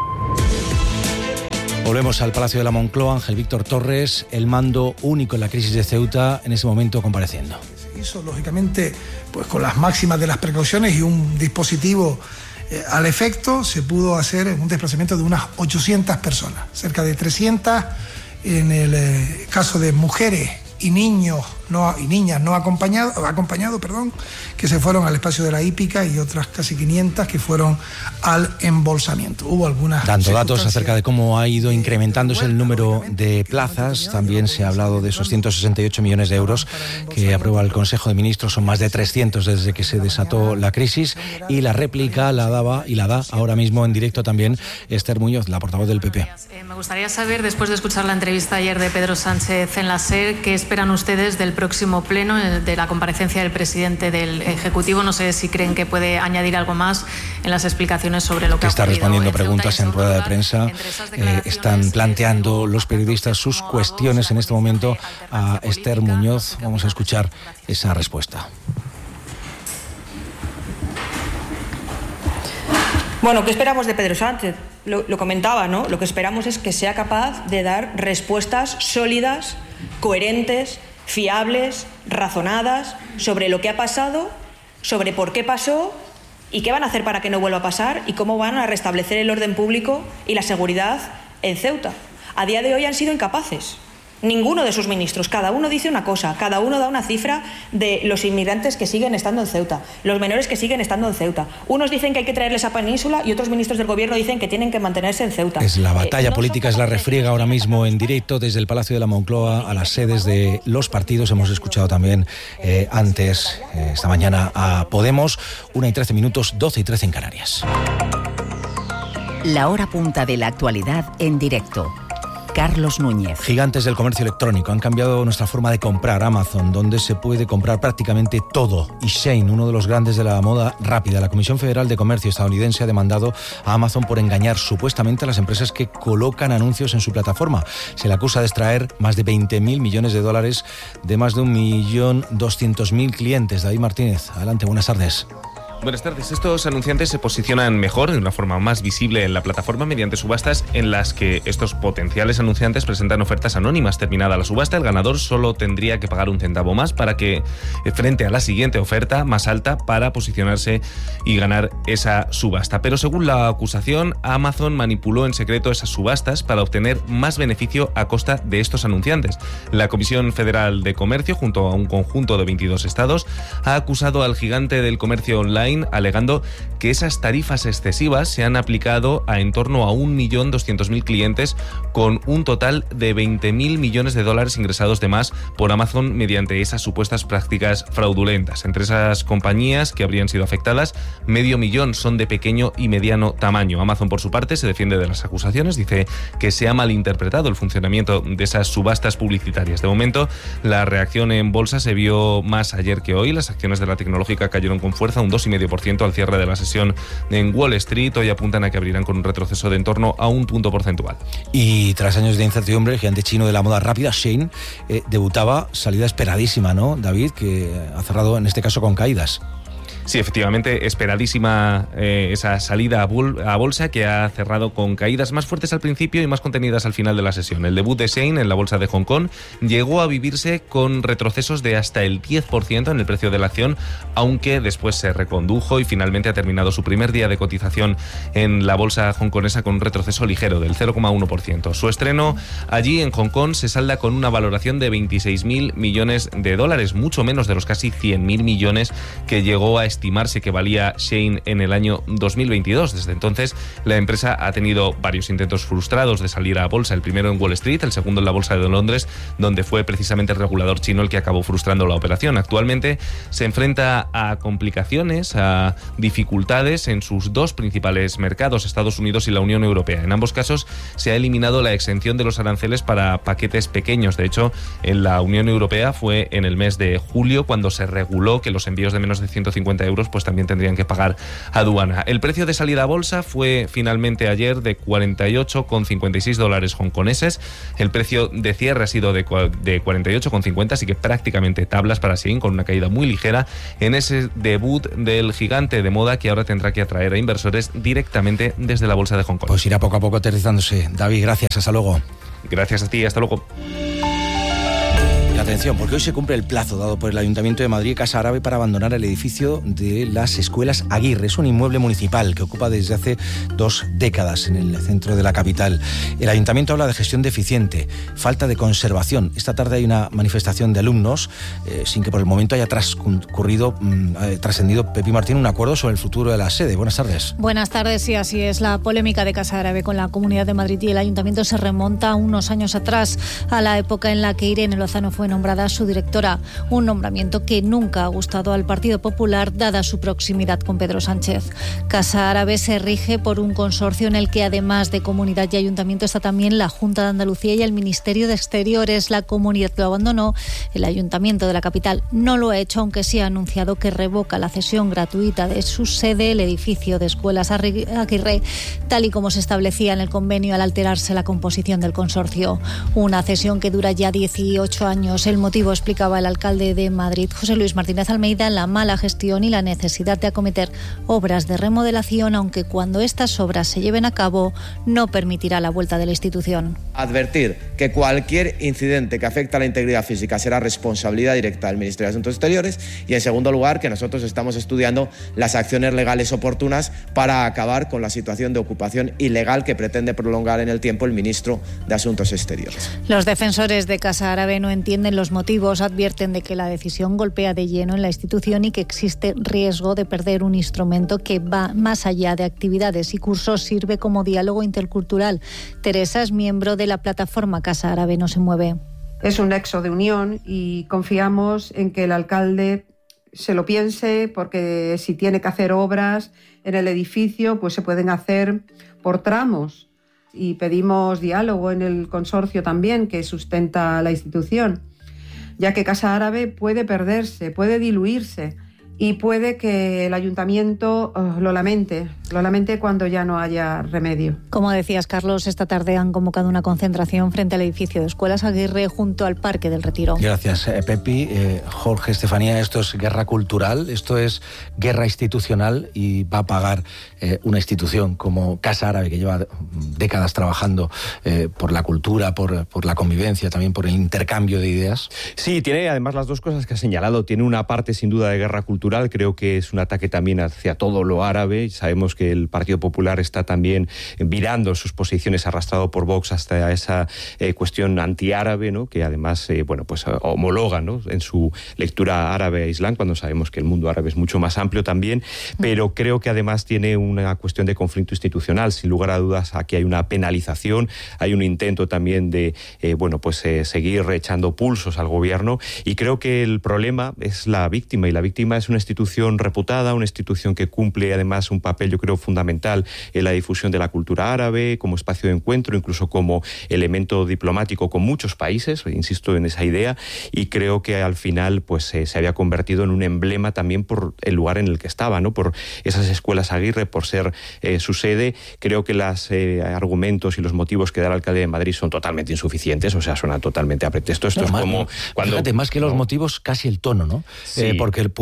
Volvemos al Palacio de la Moncloa. Ángel Víctor Torres, el mando único en la crisis de Ceuta, en ese momento compareciendo. Se hizo, lógicamente, pues con las máximas de las precauciones y un dispositivo eh, al efecto. Se pudo hacer un desplazamiento de unas ochocientas personas, cerca de trescientas en el eh, caso de mujeres y niños no, y niñas no acompañados, acompañado, perdón, que se fueron al espacio de la hípica, y otras casi quinientas que fueron al embolsamiento. Hubo algunas dando datos acerca de cómo ha ido incrementándose el número de plazas. También se ha hablado de esos ciento sesenta y ocho millones de euros que aprueba el Consejo de Ministros. Son más de trescientos desde que se desató la crisis, y la réplica la daba y la da ahora mismo en directo también Esther Muñoz, la portavoz del P P. Eh, me gustaría saber, después de escuchar la entrevista ayer de Pedro Sánchez en la SER, ¿qué esperan ustedes del próximo pleno, de la comparecencia del presidente del Ejecutivo? No sé si creen que puede añadir algo más en las explicaciones sobre lo que, que ha está respondiendo preguntas en rueda de prensa. Eh, están planteando los periodistas sus cuestiones en este momento a Esther Muñoz. Vamos a escuchar esa respuesta. Bueno, ¿qué esperamos de Pedro Sánchez? Lo, lo comentaba, ¿no? Lo que esperamos es que sea capaz de dar respuestas sólidas, coherentes, fiables, razonadas, sobre lo que ha pasado, sobre por qué pasó y qué van a hacer para que no vuelva a pasar, y cómo van a restablecer el orden público y la seguridad en Ceuta. A día de hoy han sido incapaces. Ninguno de sus ministros, cada uno dice una cosa, cada uno da una cifra de los inmigrantes que siguen estando en Ceuta, los menores que siguen estando en Ceuta. Unos dicen que hay que traerles a Península y otros ministros del gobierno dicen que tienen que mantenerse en Ceuta. Es la batalla eh, no política, es la refriega ahora mismo en directo desde el Palacio de la Moncloa a las sedes de los partidos. Hemos escuchado también eh, antes, eh, esta mañana, a Podemos. Una y trece minutos, doce y trece en Canarias. La hora punta de la actualidad en directo. Carlos Núñez. Gigantes del comercio electrónico han cambiado nuestra forma de comprar. Amazon, donde se puede comprar prácticamente todo, y Shein, uno de los grandes de la moda rápida. La Comisión Federal de Comercio estadounidense ha demandado a Amazon por engañar supuestamente a las empresas que colocan anuncios en su plataforma. Se le acusa de extraer más de veinte mil millones de dólares de más de un millón doscientos mil clientes. David Martínez, adelante, buenas tardes. Buenas tardes. Estos anunciantes se posicionan mejor, de una forma más visible en la plataforma, mediante subastas en las que estos potenciales anunciantes presentan ofertas anónimas. Terminada la subasta, el ganador solo tendría que pagar un centavo más para que, frente a la siguiente oferta más alta, para posicionarse y ganar esa subasta. Pero según la acusación, Amazon manipuló en secreto esas subastas para obtener más beneficio a costa de estos anunciantes. La Comisión Federal de Comercio, junto a un conjunto de veintidós estados, ha acusado al gigante del comercio online, alegando que esas tarifas excesivas se han aplicado a en torno a un millón doscientos mil clientes, con un total de veinte mil millones de dólares ingresados de más por Amazon mediante esas supuestas prácticas fraudulentas. Entre esas compañías que habrían sido afectadas, medio millón son de pequeño y mediano tamaño. Amazon, por su parte, se defiende de las acusaciones, dice que se ha malinterpretado el funcionamiento de esas subastas publicitarias. De momento, la reacción en bolsa se vio más ayer que hoy. Las acciones de la tecnológica cayeron con fuerza, un dos coma cinco por ciento al cierre de la sesión en Wall Street. Hoy apuntan a que abrirán con un retroceso de en torno a un punto porcentual. Y tras años de incertidumbre, el gigante chino de la moda rápida, Shein, eh, debutaba, salida esperadísima, ¿no, David? Que ha cerrado en este caso con caídas. Sí, efectivamente, esperadísima eh, esa salida a, bol a bolsa, que ha cerrado con caídas más fuertes al principio y más contenidas al final de la sesión. El debut de Shein en la bolsa de Hong Kong llegó a vivirse con retrocesos de hasta el diez por ciento en el precio de la acción, aunque después se recondujo y finalmente ha terminado su primer día de cotización en la bolsa hongkonesa con un retroceso ligero del cero coma uno por ciento. Su estreno allí en Hong Kong se salda con una valoración de veintiséis mil millones de dólares, mucho menos de los casi cien mil millones que llegó a estimarse que valía Shein en el año dos mil veintidós. Desde entonces, la empresa ha tenido varios intentos frustrados de salir a bolsa, el primero en Wall Street, el segundo en la bolsa de Londres, donde fue precisamente el regulador chino el que acabó frustrando la operación. Actualmente se enfrenta a complicaciones, a dificultades en sus dos principales mercados, Estados Unidos y la Unión Europea. En ambos casos se ha eliminado la exención de los aranceles para paquetes pequeños. De hecho, en la Unión Europea fue en el mes de julio cuando se reguló que los envíos de menos de ciento cincuenta euros pues también tendrían que pagar aduana. El precio de salida a bolsa fue finalmente ayer de cuarenta y ocho coma cincuenta y seis dólares hongkoneses. El precio de cierre ha sido de, de cuarenta y ocho coma cincuenta, así que prácticamente tablas para Shein, con una caída muy ligera en ese debut del gigante de moda que ahora tendrá que atraer a inversores directamente desde la bolsa de Hong Kong. Pues irá poco a poco aterrizándose. David, gracias, hasta luego. Gracias a ti, hasta luego. Atención, porque hoy se cumple el plazo dado por el Ayuntamiento de Madrid Casa Árabe para abandonar el edificio de las Escuelas Aguirre. Es un inmueble municipal que ocupa desde hace dos décadas en el centro de la capital. El Ayuntamiento habla de gestión deficiente, falta de conservación. Esta tarde hay una manifestación de alumnos eh, sin que por el momento haya transcurrido, eh, trascendido, Pepi Martín, un acuerdo sobre el futuro de la sede. Buenas tardes. Buenas tardes, sí, así es. La polémica de Casa Árabe con la Comunidad de Madrid y el Ayuntamiento se remonta unos años atrás, a la época en la que Irene Lozano fue nombrada su directora, un nombramiento que nunca ha gustado al Partido Popular dada su proximidad con Pedro Sánchez. Casa Árabe se rige por un consorcio en el que además de Comunidad y Ayuntamiento está también la Junta de Andalucía y el Ministerio de Exteriores. La Comunidad lo abandonó, el Ayuntamiento de la capital no lo ha hecho, aunque sí ha anunciado que revoca la cesión gratuita de su sede, el edificio de Escuelas Aguirre, tal y como se establecía en el convenio al alterarse la composición del consorcio. Una cesión que dura ya dieciocho años. El motivo, explicaba el alcalde de Madrid, José Luis Martínez Almeida, la mala gestión y la necesidad de acometer obras de remodelación, aunque cuando estas obras se lleven a cabo no permitirá la vuelta de la institución. Advertir que cualquier incidente que afecte a la integridad física será responsabilidad directa del Ministerio de Asuntos Exteriores, y en segundo lugar que nosotros estamos estudiando las acciones legales oportunas para acabar con la situación de ocupación ilegal que pretende prolongar en el tiempo el ministro de Asuntos Exteriores. Los defensores de Casa Árabe no entienden los motivos, advierten de que la decisión golpea de lleno en la institución y que existe riesgo de perder un instrumento que va más allá de actividades y cursos, sirve como diálogo intercultural. Teresa es miembro de la plataforma Casa Árabe No Se Mueve. Es un nexo de unión y confiamos en que el alcalde se lo piense, porque si tiene que hacer obras en el edificio, pues se pueden hacer por tramos, y pedimos diálogo en el consorcio también que sustenta la institución, ya que Casa Árabe puede perderse, puede diluirse y puede que el ayuntamiento oh, lo lamente, lo lamente cuando ya no haya remedio. Como decías, Carlos, esta tarde han convocado una concentración frente al edificio de Escuelas Aguirre junto al Parque del Retiro. Gracias, eh, Pepi. Eh, Jorge, Estefanía, esto es guerra cultural, esto es guerra institucional, y va a pagar eh, una institución como Casa Árabe, que lleva décadas trabajando eh, por la cultura, por, por la convivencia, también por el intercambio de ideas. Sí, tiene además las dos cosas que ha señalado. Tiene una parte sin duda de guerra cultural. Creo que es un ataque también hacia todo lo árabe. Sabemos que el Partido Popular está también virando sus posiciones, arrastrado por Vox hasta esa eh, cuestión antiárabe, ¿no? Que además eh, bueno, pues homologa, ¿no?, en su lectura árabe e islam, cuando sabemos que el mundo árabe es mucho más amplio también. Pero creo que además tiene una cuestión de conflicto institucional. Sin lugar a dudas, aquí hay una penalización, hay un intento también de eh, bueno, pues eh, seguir echando pulsos al gobierno, y creo que el problema es la víctima, y la víctima es una institución reputada, una institución que cumple además un papel, yo creo, fundamental en la difusión de la cultura árabe, como espacio de encuentro, incluso como elemento diplomático con muchos países, insisto en esa idea, y creo que al final pues eh, se había convertido en un emblema también por el lugar en el que estaba, ¿no?, por esas escuelas Aguirre, por ser eh, su sede. Creo que los eh, argumentos y los motivos que da el alcalde de Madrid son totalmente insuficientes, o sea, suenan totalmente a pretexto. Esto no, es más, como cuando... Fíjate, más que los ¿no? motivos, casi el tono, ¿no? Sí. Eh, porque puede haber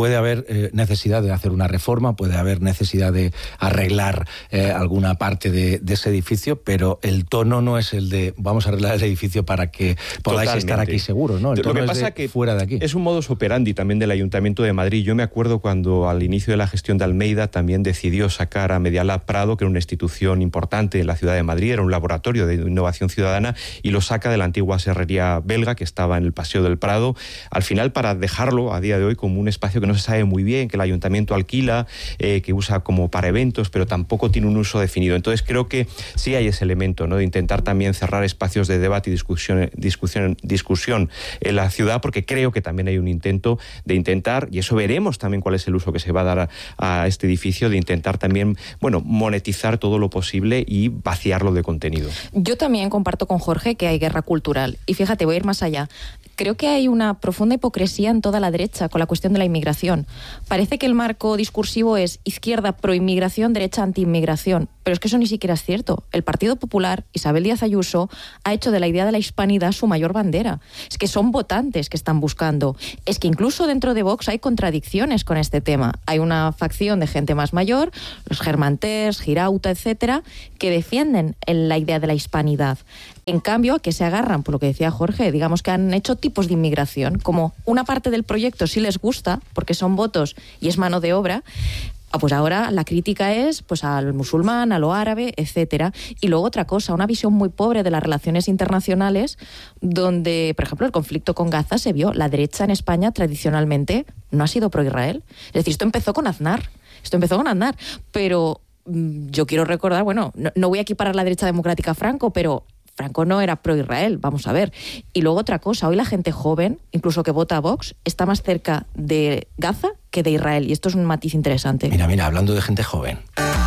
haber eh, necesidad de hacer una reforma, puede haber necesidad de arreglar eh, alguna parte de, de ese edificio, pero el tono no es el de vamos a arreglar el edificio para que podáis Totalmente. estar aquí seguros, ¿no? El tono Lo que es pasa de que fuera de aquí. Es un modus operandi también del Ayuntamiento de Madrid. Yo me acuerdo cuando al inicio de la gestión de Almeida también decidió sacar a Medialab Prado, que era una institución importante en la ciudad de Madrid, era un laboratorio de innovación ciudadana, y lo saca de la antigua serrería belga que estaba en el Paseo del Prado, al final para dejarlo a día de hoy como un espacio que no se sabe muy bien, que el Ayuntamiento alquila, eh, que usa como para eventos, pero tampoco tiene un uso definido. Entonces creo que sí hay ese elemento, ¿no?, de intentar también cerrar espacios de debate y discusión, discusión, discusión en la ciudad, porque creo que también hay un intento de intentar, y eso veremos también cuál es el uso que se va a dar a, a este edificio, de intentar también, bueno, monetizar todo lo posible y vaciarlo de contenido. Yo también comparto con Jorge que hay guerra cultural. Y fíjate, voy a ir más allá. Creo que hay una profunda hipocresía en toda la derecha con la cuestión de la inmigración. Parece que el marco discursivo es izquierda pro-inmigración, derecha anti-inmigración. Pero es que eso ni siquiera es cierto. El Partido Popular, Isabel Díaz Ayuso, ha hecho de la idea de la hispanidad su mayor bandera. Es que son votantes que están buscando. Es que incluso dentro de Vox hay contradicciones con este tema. Hay una facción de gente más mayor, los Germanters, Girauta, etcétera, que defienden la idea de la hispanidad. En cambio, a que se agarran, por lo que decía Jorge, digamos que han hecho tipos de inmigración, como una parte del proyecto sí les gusta, porque son votos y es mano de obra, pues ahora la crítica es pues al musulmán, a lo árabe, etcétera. Y luego otra cosa, una visión muy pobre de las relaciones internacionales, donde, por ejemplo, el conflicto con Gaza se vio. La derecha en España tradicionalmente no ha sido pro-Israel. Es decir, esto empezó con Aznar, esto empezó con Aznar, pero mmm, yo quiero recordar, bueno, no, no voy a equiparar la derecha democrática a Franco, pero Franco no era pro-Israel, vamos a ver. Y luego otra cosa, hoy la gente joven, incluso que vota a Vox, está más cerca de Gaza que de Israel. Y esto es un matiz interesante. Mira, mira, hablando de gente joven.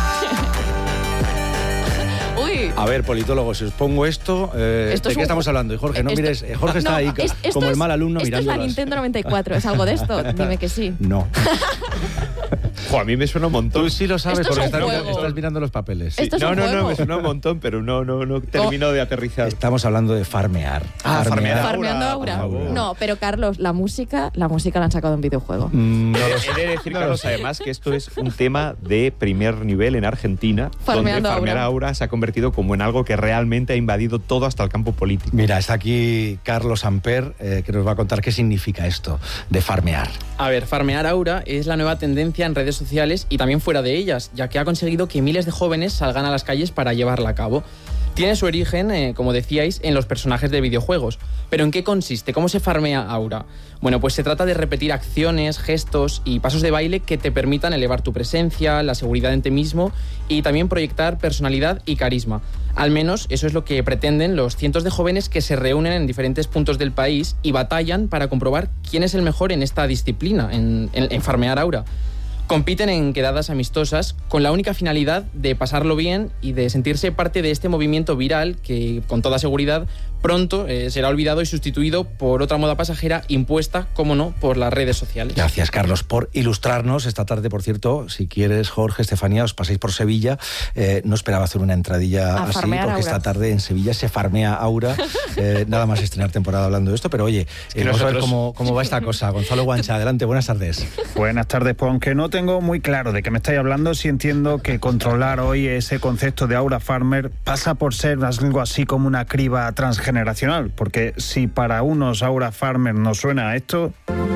Uy. A ver, politólogos, si os pongo esto, eh, esto ¿de qué un... estamos hablando? Y Jorge, no esto... mires, Jorge está no, ahí es, como es, el mal alumno esto mirando. Esto es la Nintendo noventa y cuatro, ¿es algo de esto? Dime que sí. No. Jo, a mí me suena un montón. Tú sí lo sabes Esto porque es un estás, juego. estás mirando los papeles. Sí. Esto es no, un no, juego. no, me suena un montón, pero no, no, no termino oh. de aterrizar. Estamos hablando de farmear. Ah, farmear. Farmeando Aura. Aura. No, pero Carlos, la música, la música la han sacado en videojuego. Mm, no lo sé. He de decir, no Carlos, además, que esto es un tema de primer nivel en Argentina, Farmeando donde farmear Aura. Aura se ha convertido como en algo que realmente ha invadido todo hasta el campo político. Mira, está aquí Carlos Amper, eh, que nos va a contar qué significa esto de farmear. A ver, farmear Aura es la nueva tendencia en redes sociales y también fuera de ellas, ya que ha conseguido que miles de jóvenes salgan a las calles para llevarla a cabo. Tiene su origen, eh, como decíais, en los personajes de videojuegos. ¿Pero en qué consiste? ¿Cómo se farmea Aura? Bueno, pues se trata de repetir acciones, gestos y pasos de baile que te permitan elevar tu presencia, la seguridad en ti mismo y también proyectar personalidad y carisma. Al menos eso es lo que pretenden los cientos de jóvenes que se reúnen en diferentes puntos del país y batallan para comprobar quién es el mejor en esta disciplina, en, en, en farmear Aura. Compiten en quedadas amistosas con la única finalidad de pasarlo bien y de sentirse parte de este movimiento viral que, con toda seguridad, pronto eh, será olvidado y sustituido por otra moda pasajera impuesta, como no, por las redes sociales. Gracias, Carlos, por ilustrarnos. Esta tarde, por cierto, si quieres, Jorge, Estefanía, os pasáis por Sevilla. Eh, no esperaba hacer una entradilla A así, porque Aura. esta tarde en Sevilla se farmea Aura. Eh, nada más estrenar temporada hablando de esto, pero oye, que eh, vamos nosotros... a ver cómo, cómo va esta cosa. Gonzalo Guancha, adelante, buenas tardes. Buenas tardes, pues aunque no tengo muy claro de qué me estáis hablando, sí entiendo que controlar hoy ese concepto de Aura Farmer pasa por ser algo así como una criba transgeneracional, porque si para unos Aura Farmer nos suena a esto...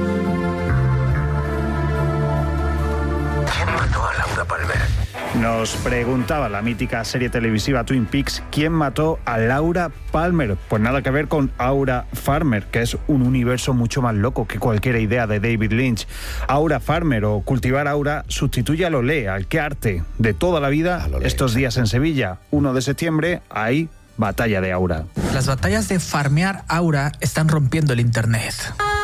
¿Quién mató a Laura Palmer? Nos preguntaba la mítica serie televisiva Twin Peaks, ¿quién mató a Laura Palmer? Pues nada que ver con Aura Farmer, que es un universo mucho más loco que cualquier idea de David Lynch. Aura Farmer o cultivar aura sustituye al olé, al que arte de toda la vida. Estos días en Sevilla, uno de septiembre, hay batalla de aura. Las batallas de farmear aura están rompiendo el internet.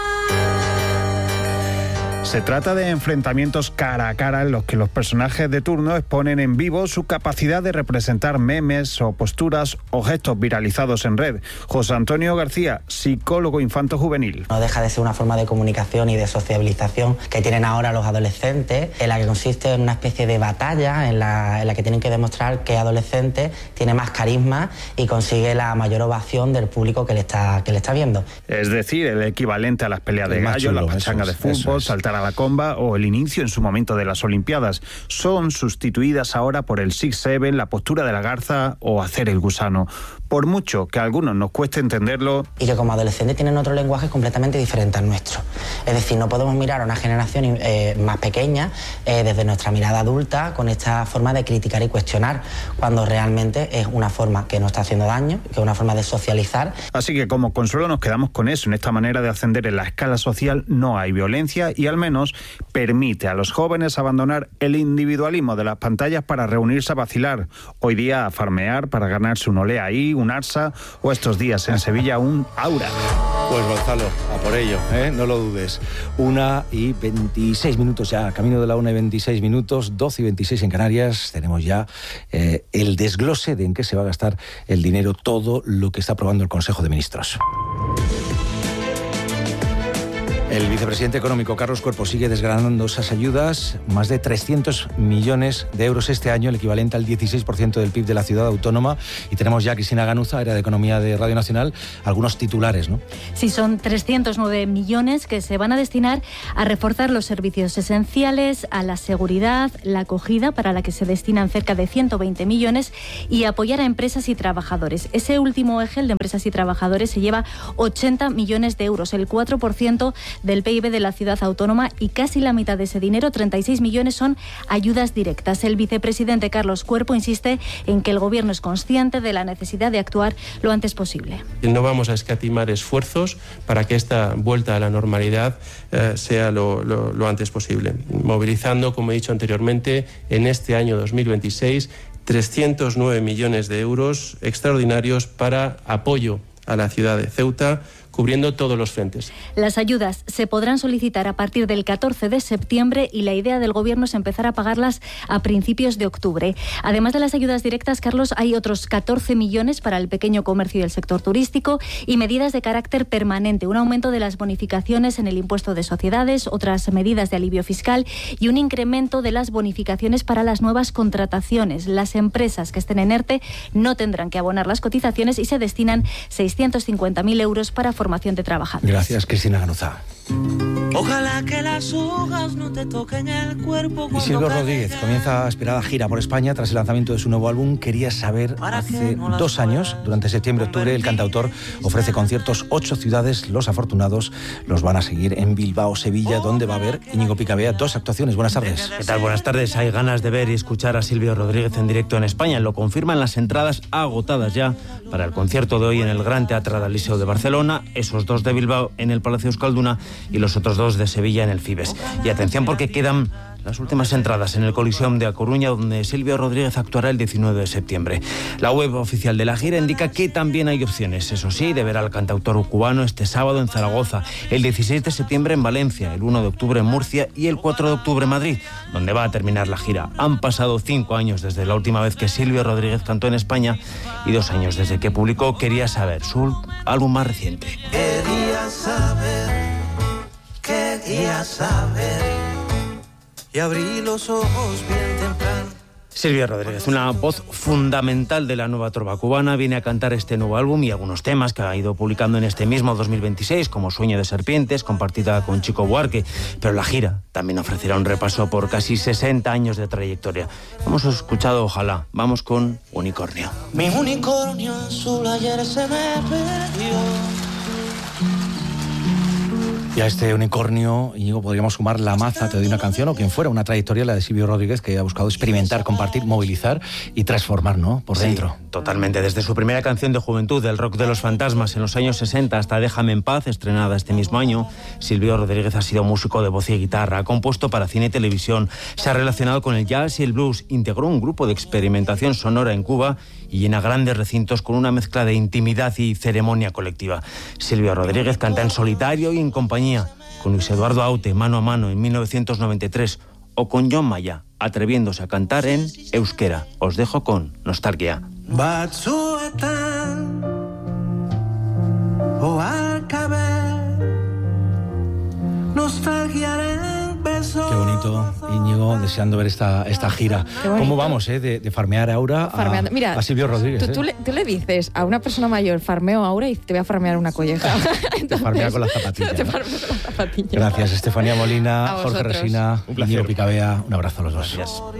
Se trata de enfrentamientos cara a cara en los que los personajes de turno exponen en vivo su capacidad de representar memes o posturas o gestos viralizados en red. José Antonio García, psicólogo infanto-juvenil. No deja de ser una forma de comunicación y de sociabilización que tienen ahora los adolescentes, en la que consiste en una especie de batalla en la, en la que tienen que demostrar qué adolescente tiene más carisma y consigue la mayor ovación del público que le está, que le está viendo. Es decir, el equivalente a las peleas de El gallos, machulo, las pachangas de eso es, fútbol, eso es. saltar para la comba o el inicio en su momento de las Olimpiadas. Son sustituidas ahora por el six seven, la postura de la garza o hacer el gusano. Por mucho que a algunos nos cueste entenderlo... Y que como adolescentes tienen otro lenguaje completamente diferente al nuestro. Es decir, no podemos mirar a una generación eh, más pequeña eh, desde nuestra mirada adulta con esta forma de criticar y cuestionar, cuando realmente es una forma que nos está haciendo daño, que es una forma de socializar. Así que como consuelo nos quedamos con eso. En esta manera de ascender en la escala social no hay violencia y al menos permite a los jóvenes abandonar el individualismo de las pantallas para reunirse a vacilar. Hoy día a farmear para ganarse un olé ahí, un Arsa o estos días en Sevilla un Aura. Pues Gonzalo, a por ello, ¿eh? No lo dudes. Una y veintiséis minutos ya, camino de la una y veintiséis minutos, doce y veintiséis en Canarias. Tenemos ya eh, el desglose de en qué se va a gastar el dinero, todo lo que está aprobando el Consejo de Ministros. El vicepresidente económico Carlos Cuerpo sigue desgranando esas ayudas, más de trescientos millones de euros este año, el equivalente al dieciséis por ciento del P I B de la ciudad autónoma. Y tenemos ya a Cristina Ganuza, área de Economía de Radio Nacional, algunos titulares, ¿no? Sí, son trescientos nueve millones que se van a destinar a reforzar los servicios esenciales, a la seguridad, la acogida, para la que se destinan cerca de ciento veinte millones, y apoyar a empresas y trabajadores. Ese último eje, el de empresas y trabajadores, se lleva ochenta millones de euros, el cuatro por ciento del P I B de la ciudad autónoma, y casi la mitad de ese dinero, treinta y seis millones, son ayudas directas. El vicepresidente Carlos Cuerpo insiste en que el Gobierno es consciente de la necesidad de actuar lo antes posible. No vamos a escatimar esfuerzos para que esta vuelta a la normalidad eh, sea lo, lo, lo antes posible, movilizando, como he dicho anteriormente, en este año dos mil veintiséis trescientos nueve millones de euros extraordinarios para apoyo a la ciudad de Ceuta, cubriendo todos los frentes. Las ayudas se podrán solicitar a partir del catorce de septiembre y la idea del Gobierno es empezar a pagarlas a principios de octubre. Además de las ayudas directas, Carlos, hay otros catorce millones para el pequeño comercio y el sector turístico y medidas de carácter permanente, un aumento de las bonificaciones en el impuesto de sociedades, otras medidas de alivio fiscal y un incremento de las bonificaciones para las nuevas contrataciones. Las empresas que estén en ERTE no tendrán que abonar las cotizaciones y se destinan seiscientos cincuenta mil euros para formación de trabajadores. Gracias, Cristina Ganuza. Ojalá que las hojas no te toquen el cuerpo. Y Silvio Rodríguez comienza esperada gira por España tras el lanzamiento de su nuevo álbum. Quería saber, hace dos años, durante septiembre-octubre, el cantautor ofrece conciertos, ocho ciudades. Los afortunados los van a seguir en Bilbao, Sevilla, donde va a haber, Íñigo Picabea, dos actuaciones. Buenas tardes. ¿Qué tal? Buenas tardes. Hay ganas de ver y escuchar a Silvio Rodríguez en directo en España. Lo confirman las entradas agotadas ya para el concierto de hoy en el Gran Teatro del Liceo de Barcelona, esos dos de Bilbao en el Palacio Euskalduna y los otros dos de Sevilla en el Fibes. Y atención, porque quedan las últimas entradas en el Coliseum de A Coruña, donde Silvio Rodríguez actuará el diecinueve de septiembre. La web oficial de la gira indica que también hay opciones, eso sí, de ver al cantautor cubano este sábado en Zaragoza, el dieciséis de septiembre en Valencia, el uno de octubre en Murcia y el cuatro de octubre en Madrid, donde va a terminar la gira. Han pasado cinco años desde la última vez que Silvio Rodríguez cantó en España y dos años desde que publicó Quería Saber, su álbum más reciente. Quería saber, quería saber, y abrí los ojos bien temprano. Silvio Rodríguez, una voz fundamental de la nueva trova cubana, viene a cantar este nuevo álbum y algunos temas que ha ido publicando en este mismo dos mil veintiséis, como Sueño de Serpientes, compartida con Chico Buarque. Pero la gira también ofrecerá un repaso por casi sesenta años de trayectoria. Hemos escuchado Ojalá. Vamos con Unicornio. Mi unicornio azul ayer se me perdió. Y a este unicornio, Íñigo, podríamos sumar La Maza, Te doy una canción, o quien fuera, una trayectoria, la de Silvio Rodríguez, que ha buscado experimentar, compartir, movilizar y transformar, ¿no? Por dentro. Sí, totalmente. Desde su primera canción de juventud, El rock de los fantasmas, en los años sesenta, hasta Déjame en paz, estrenada este mismo año, Silvio Rodríguez ha sido músico de voz y guitarra, ha compuesto para cine y televisión, se ha relacionado con el jazz y el blues, integró un grupo de experimentación sonora en Cuba y llena grandes recintos con una mezcla de intimidad y ceremonia colectiva. Silvio Rodríguez canta en solitario y en compañía, con Luis Eduardo Aute, Mano a Mano, en mil novecientos noventa y tres, o con John Maya, atreviéndose a cantar en euskera. Os dejo con Nostalgia. Batzuetan oarkabe nostalgiaren Qué bonito, Íñigo, deseando ver esta, esta gira. ¿Cómo vamos, eh? De, de farmear a Aura a, Mira, a Silvio Rodríguez. Tú, eh? tú, le, tú le dices a una persona mayor, farmeo ahora y te voy a farmear una colleja. Entonces, te farmea con las zapatillas. Te ¿no? farmeo con las zapatillas. Gracias, Estefanía Molina, A Jorge vosotros. Resina, Íñigo Picabea. Un abrazo a los dos. Gracias.